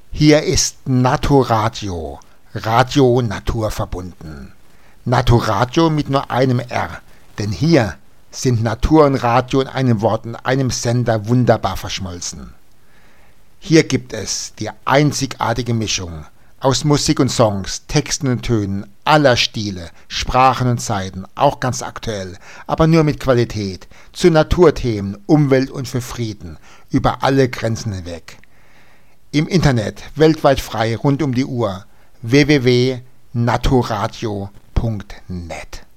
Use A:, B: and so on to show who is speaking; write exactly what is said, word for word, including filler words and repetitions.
A: Hier ist Naturradio, Radio naturverbunden. Naturradio mit nur einem R, denn hier sind Natur und Radio in einem Wort, in einem Sender wunderbar verschmolzen. Hier gibt es die einzigartige Mischung aus Musik und Songs, Texten und Tönen aller Stile, Sprachen und Zeiten, auch ganz aktuell, aber nur mit Qualität, zu Naturthemen, Umwelt und für Frieden, über alle Grenzen hinweg. Im Internet, weltweit frei, rund um die Uhr, w w w punkt naturradio punkt net.